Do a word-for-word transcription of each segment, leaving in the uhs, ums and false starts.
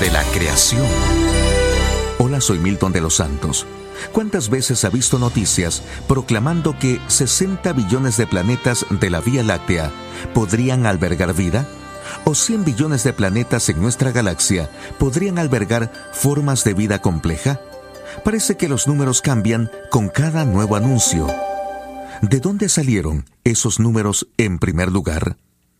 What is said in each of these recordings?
de la creación. Hola, soy Milton de los Santos. ¿Cuántas veces ha visto noticias proclamando que sesenta billones de planetas de la Vía Láctea podrían albergar vida? ¿O cien billones de planetas en nuestra galaxia podrían albergar formas de vida compleja? Parece que los números cambian con cada nuevo anuncio. ¿De dónde salieron esos números en primer lugar?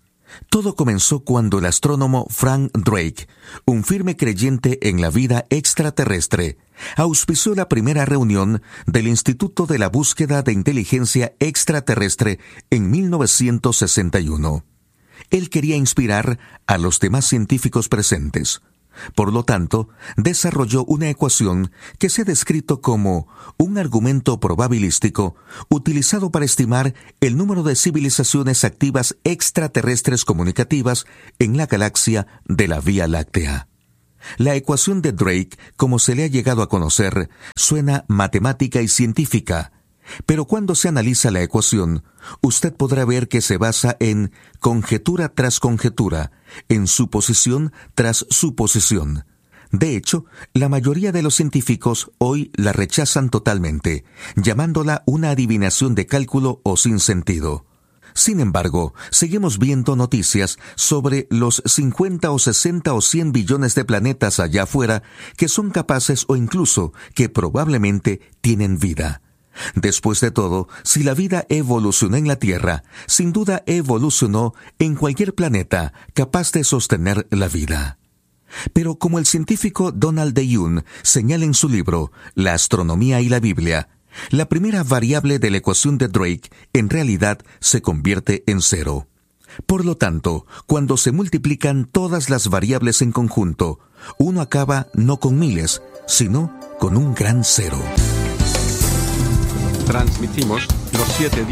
Todo comenzó cuando el astrónomo Frank Drake, un firme creyente en la vida extraterrestre, auspició la primera reunión del Instituto de la Búsqueda de Inteligencia Extraterrestre en mil novecientos sesenta y uno. Él quería inspirar a los demás científicos presentes. Por lo tanto, desarrolló una ecuación que se ha descrito como un argumento probabilístico utilizado para estimar el número de civilizaciones activas extraterrestres comunicativas en la galaxia de la Vía Láctea. La ecuación de Drake, como se le ha llegado a conocer, suena matemática y científica, pero cuando se analiza la ecuación, usted podrá ver que se basa en conjetura tras conjetura, en suposición tras suposición. De hecho, la mayoría de los científicos hoy la rechazan totalmente, llamándola una adivinación de cálculo o sin sentido. Sin embargo, seguimos viendo noticias sobre los cincuenta o sesenta o cien billones de planetas allá afuera que son capaces o incluso que probablemente tienen vida. Después de todo, si la vida evolucionó en la Tierra, sin duda evolucionó en cualquier planeta capaz de sostener la vida. Pero como el científico Donald DeYoung señala en su libro La astronomía y la Biblia, la primera variable de la ecuación de Drake en realidad se convierte en cero. Por lo tanto, cuando se multiplican todas las variables en conjunto, uno acaba no con miles, sino con un gran cero. Transmitimos los siete días